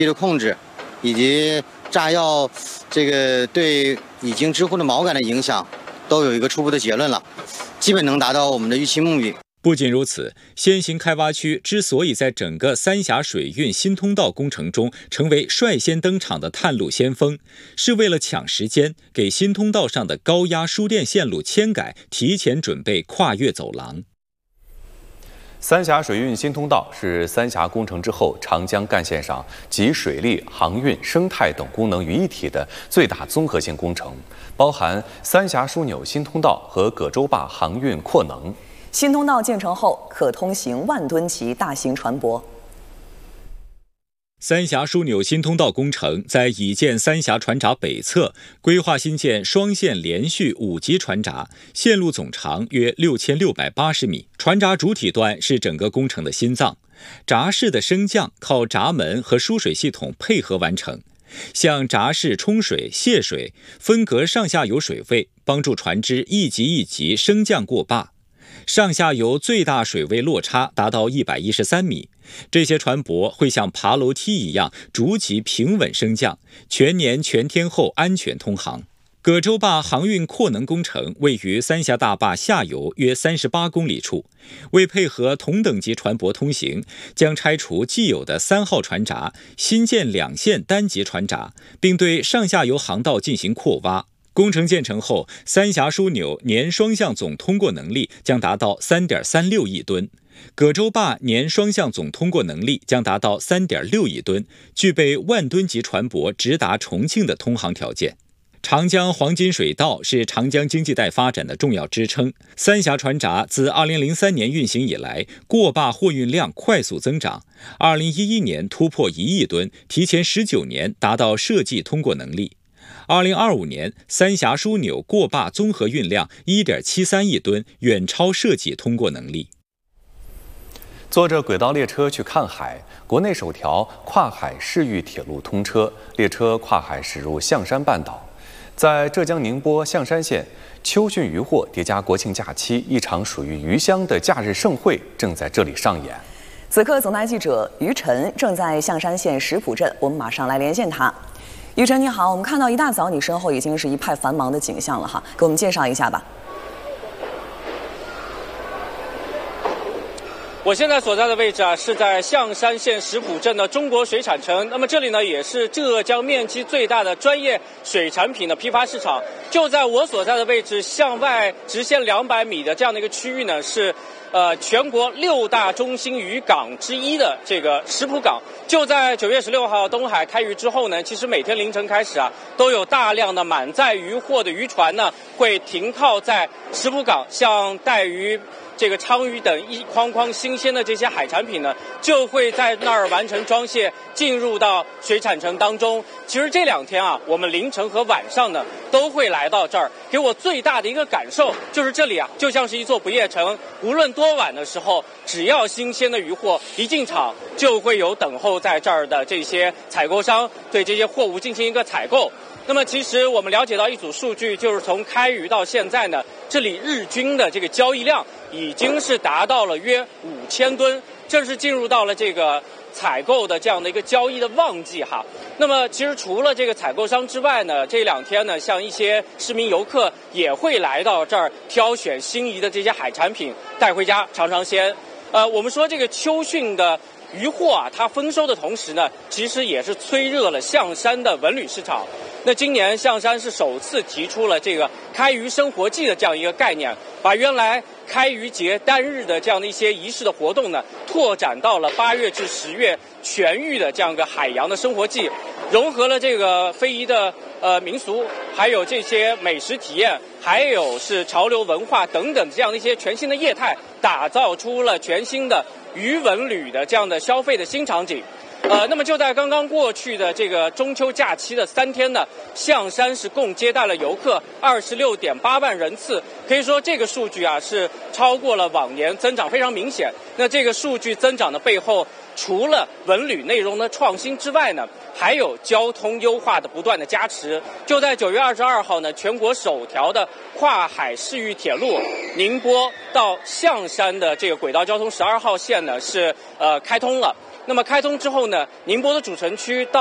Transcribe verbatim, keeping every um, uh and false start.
的控制，以及炸药这个对已经支护的锚杆的影响，都有一个初步的结论了，基本能达到我们的预期目的。 不仅如此，先行开挖区之所以在整个三峡水运新通道工程中成为率先登场的探路先锋，是为了抢时间，给新通道上的高压输电线路迁改提前准备跨越走廊。 三峡水运新通道是三峡工程之后长江干线上集水利、航运、生态等功能于一体的最大综合性工程，包含三峡枢纽新通道和葛洲坝航运扩能。 新通道建成后，可通行万吨级大型船舶。 三峡枢纽新通道工程在已建三峡船闸北侧规划新建双线连续五级船闸，线路总长约六千六百八十米。船闸主体端是整个工程的心脏，闸室的升降靠闸门和输水系统配合完成。向闸室冲水、泄水，分隔上下游水位，帮助船只一级一级升降过坝。上下游最大水位落差达到一百一十三米，这些船舶会像爬楼梯一样逐级平稳升降，全年全天候安全通航。葛洲坝航运扩能工程位于三峡大坝下游约三十八公里处，为配合同等级船舶通行，将拆除既有的三号船闸，新建两线单级船闸，并对上下游航道进行扩挖。工程建成后，三峡枢纽年双向总通过能力将达到 三点三六亿吨，葛洲坝年双向总通过能力将达到 三点六亿吨，具备万吨级船舶直达重庆的通航条件。长江黄金水道是长江经济带发展的重要支撑，三峡船闸自二零零三年运行以来，过坝货运量快速增长，二零一一年突破一亿吨，提前十九年达到设计通过能力。二零二五年，三峡枢纽过坝综合运量 一点七三亿吨，远超设计通过能力。 坐着轨道列车去看海，国内首条跨海市域铁路通车，列车跨海驶入象山半岛。在浙江宁波象山县，秋汛渔获叠加国庆假期，一场属于鱼乡的假日盛会正在这里上演。 此刻，总台记者于晨正在象山县石浦镇，我们马上来连线他。于晨你好，我们看到一大早你身后已经是一派繁忙的景象了哈，给我们介绍一下吧。 我现在所在的位置啊，是在象山县石浦镇的中国水产城。那么这里呢，也是浙江面积最大的专业水产品的批发市场。就在我所在的位置，向外直线两百米的这样的一个区域呢，是呃全国六大中心渔港之一的这个石浦港。就在九月十六号东海开渔之后呢，其实每天凌晨开始啊，都有大量的满载渔获的渔船呢，会停靠在石浦港，像带鱼、这个鲳鱼等一筐筐新鲜的这些海产品呢，就会在那儿完成装卸，进入到水产城当中。其实这两天啊，我们凌晨和晚上呢都会来到这儿，给我最大的一个感受就是这里啊，就像是一座不夜城。无论多晚的时候，只要新鲜的渔获一进场，就会有等候在这儿的这些采购商对这些货物进行一个采购。那么其实我们了解到一组数据，就是从开渔到现在呢，这里日均的这个交易量已经是达到了约五千吨，正式进入到了这个采购的这样的一个交易的旺季哈。那么其实除了这个采购商之外呢，这两天呢，像一些市民游客也会来到这儿挑选心仪的这些海产品带回家尝尝鲜。呃，我们说这个秋汛的渔获啊，它丰收的同时呢，其实也是催热了象山的文旅市场。那今年象山是首次提出了这个开渔生活季的这样一个概念，把原来开渔节单日的这样的一些仪式的活动呢，拓展到了八月至十月全域的这样一个海洋的生活季，融合了这个非遗的呃民俗，还有这些美食体验，还有是潮流文化等等这样的一些全新的业态，打造出了全新的渔文旅的这样的消费的新场景。呃，那么就在刚刚过去的这个中秋假期的三天呢，象山是共接待了游客二十六点八万人次，可以说这个数据啊是超过了往年，增长非常明显。那这个数据增长的背后， 除了文旅内容的创新之外呢，还有交通优化的不断的加持。就在九月二十二号呢，全国首条的跨海市域铁路宁波到象山的这个轨道交通十二号线呢是呃开通了。那么开通之后呢，宁波的主城区到